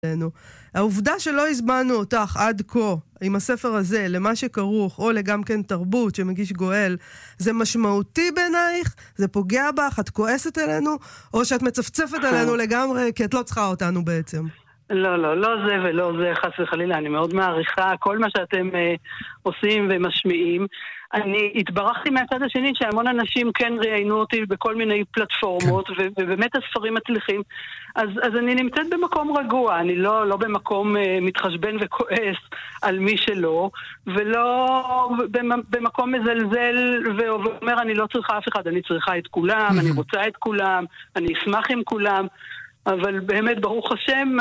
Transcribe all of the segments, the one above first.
העובדה שלא הזמנו אותך עד כה עם הספר הזה למה שכרוך או לגם כן תרבות שמגיש גואל, זה משמעותי בעינייך? זה פוגע בך? את כועסת אלינו? או שאת מצפצפת עלינו לגמרי כי את לא צריכה אותנו בעצם? לא זה ולא זה, חס וחלילה. אני מאוד מעריכה כל מה שאתם עושים ומשמיעים. אני התברכתי מהצד השני שהמון אנשים כן ראיינו אותי בכל מיני פלטפורמות, ובאמת הספרים מצליחים. אז אני נמצאת במקום רגוע, אני לא במקום מתחשבן וכועס על מי שלא, ולא במקום מזלזל ואומר אני לא צריכה אף אחד, אני צריכה את כולם, אני רוצה את כולם, אני אשמח עם כולם, אבל באמת ברוך השם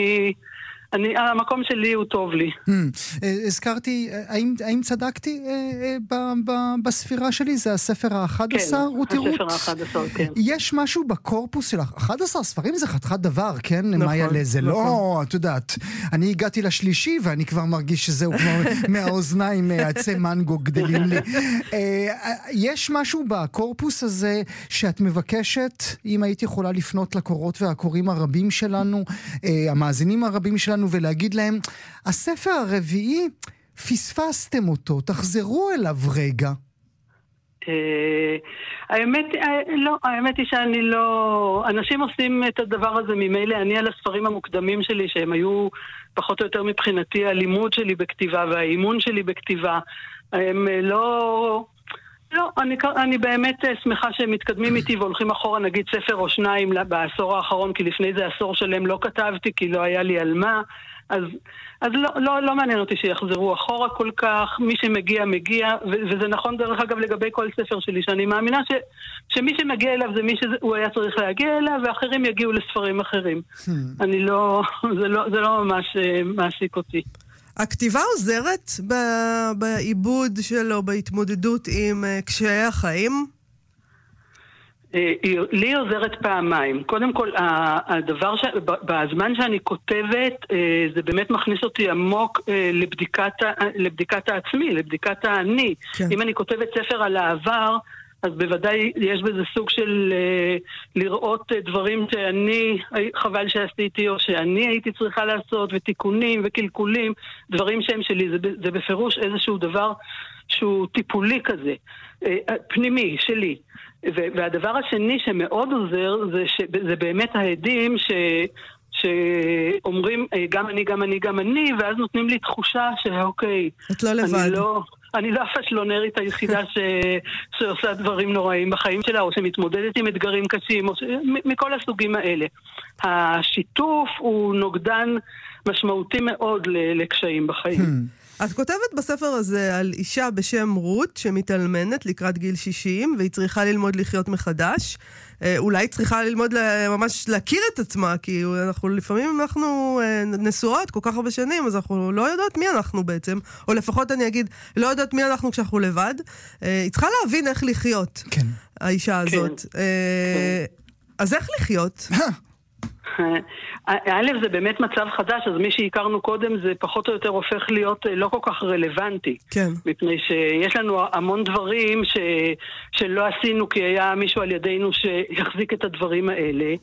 המקום שלי הוא טוב לי. הזכרתי, האם צדקתי בספירה שלי? זה הספר ה-11, רותי רות? כן, הספר ה-11, כן. יש משהו בקורפוס שלך, 11 ספרים זה חתיכת דבר, כן? זה לא, את יודעת, אני הגעתי לשלישי ואני כבר מרגיש שזהו כבר מהאוזניים, עצי מנגו גדלים לי. יש משהו בקורפוס הזה שאת מבקשת, אם היית יכולה לפנות לקורות והקוראים הרבים שלנו, המאזינים הרבים שלנו, ולהגיד להם, הספר הרביעי, פספסתם אותו, תחזרו אליו רגע. האמת היא שאני לא... אנשים עושים את הדבר הזה ממילא. אני על הספרים המוקדמים שלי, שהם היו פחות או יותר מבחינתי הלימוד שלי בכתיבה והאימון שלי בכתיבה, הם לא... אני באמת שמחה שהם מתקדמים איתי והולכים אחורה, נגיד ספר או שניים בעשור האחרון, כי לפני זה עשור שלם לא כתבתי, כי לא היה לי על מה, אז לא מעניין אותי שיחזרו אחורה כל כך, מי שמגיע מגיע, וזה נכון דרך אגב לגבי כל ספר שלי, שאני מאמינה שמי שמגיע אליו זה מי שהוא היה צריך להגיע אליו, ואחרים יגיעו לספרים אחרים. זה לא ממש מעסיק אותי. הכתיבה עוזרת בעיבוד שלו, בהתמודדות עם קשיי החיים? לי עוזרת פעמיים. קודם כל, הדבר בזמן שאני כותבת, זה באמת מכניס אותי עמוק לבדיקת העצמי, לבדיקת האני. אם אני כותבת ספר על העבר, אז בוודאי יש בזה סוג של לראות דברים שאני חבל שעשיתי או שאני הייתי צריכה לעשות, ותיקונים וקלקולים, דברים שהם שלי. זה בפירוש איזשהו דבר שהוא טיפולי כזה, פנימי שלי. והדבר השני שמאוד עוזר זה באמת העדים שאומרים גם אני, ואז נותנים לי תחושה שאוקיי, את לא לבד. אני לא הפשלונרית היחידה שעושה דברים נוראים בחיים שלה, או שמתמודדת עם אתגרים קשים, מכל הסוגים האלה. השיתוף הוא נוגדן משמעותי מאוד לקשיים בחיים. את כותבת בספר הזה על אישה בשם רות שמתאלמנת לקראת גיל 60, והיא צריכה ללמוד לחיות מחדש. אולי צריכה ללמוד ממש להכיר את עצמה, כי לפעמים אנחנו נשואות כל כך הרבה שנים, אז אנחנו לא יודעות מי אנחנו בעצם, או לפחות אני אגיד, לא יודעת מי אנחנו כשאנחנו לבד. היא צריכה להבין איך לחיות, כן. האישה הזאת. כן. אז איך לחיות? א', זה באמת מצב חדש, אז מי שהכרנו קודם זה פחות או יותר הופך להיות לא כל כך רלוונטי. כן. מפני שיש לנו המון דברים שלא עשינו כי היה מישהו על ידינו שיחזיק את הדברים האלה.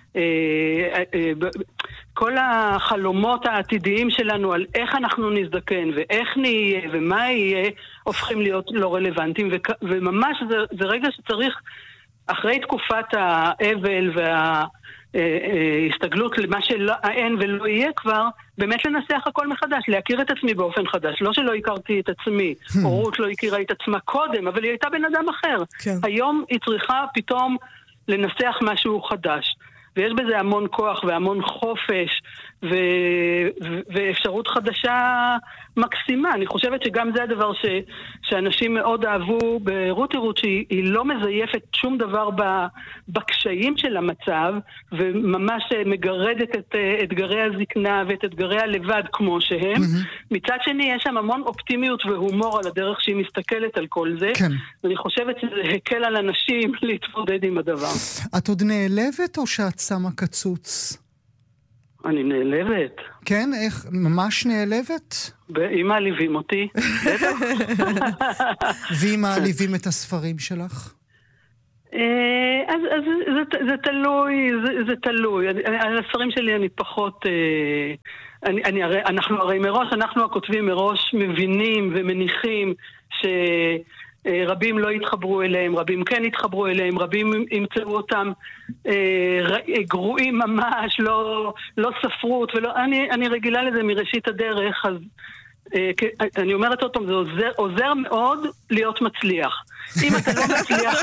כל החלומות העתידיים שלנו על איך אנחנו נזדקן ואיך נהיה ומה יהיה הופכים להיות לא רלוונטיים, וממש זה רגע שצריך אחרי תקופת האבל הסתגלות למה שאין ולא יהיה כבר, באמת לנסח הכל מחדש, להכיר את עצמי באופן חדש. לא שלא הכרתי את עצמי, או רות לא הכירה את עצמה קודם, אבל היא הייתה בן אדם אחר. כן. היום היא צריכה פתאום לנסח משהו חדש. ויש בזה המון כוח והמון חופש ואפשרות חדשה מקסימה. אני חושבת שגם זה הדבר שאנשים מאוד אהבו ברותי רות, שהיא לא מזייפת שום דבר בקשיים של המצב, וממש מגרדת את אתגרי הזקנה ואת אתגרי הלבד כמו שהם. מצד שני יש שם המון אופטימיות והומור על הדרך שהיא מסתכלת על כל זה. כן. ואני חושבת שזה הקל על אנשים להתמודד עם הדבר. את עוד נעלבת או שאת שמה קצוץ? אני נעלבת. כן? איך? ממש נעלבת? אם מעליבים אותי. ואם מעליבים את הספרים שלך? אז זה תלוי, זה תלוי. על הספרים שלי אני פחות... אנחנו הרי מראש, אנחנו הכותבים מראש מבינים ומניחים שרבים לא יתחברו אליהם, רבים כן יתחברו אליהם, רבים ימצאו אותם גרועים ממש, לא ספרות, אני רגילה לזה מראשית הדרך, אז אני אומרת עוד פעם, זה עוזר מאוד להיות מצליח. אם אתה לא מצליח...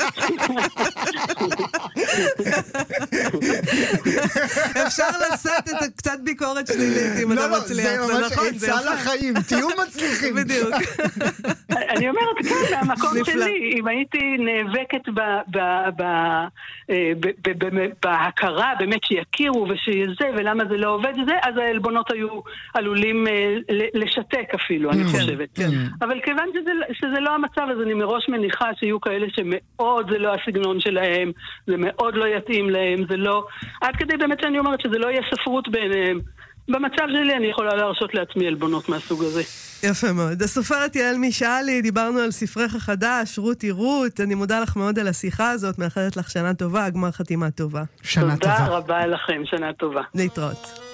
אפשר לשאת את קצת ביקורת שלילית אם אתה מצליח. זה ממש עצה לחיים, תהיו מצליחים. בדיוק. אני אומרת, כן, מהמקום שלי, אם הייתי נאבקת בהכרה, באמת שיכירו ושיזה, ולמה זה לא עובד זה, אז העלבונות היו עלולים לשתק אפילו, אני חושבת. אבל כיוון שזה לא המצב, אז אני מראש מניחה שיהיו כאלה שמאוד זה לא הסגנון שלהם, זה מאוד לא יתאים להם, זה לא... עד כדי באמת שאני אומרת שזה לא יהיה ספרות ביניהם. במצב שלי אני יכולה להרשות לעצמי עלבונות מהסוג הזה. יפה מאוד. הסופרת יעל משאלי, דיברנו על ספרך החדש, רותי רות, אני מודה לך מאוד על השיחה הזאת, מאחלת לך שנה טובה, גמר חתימה טובה. שנה טובה. תודה רבה לכם, שנה טובה. להתראות.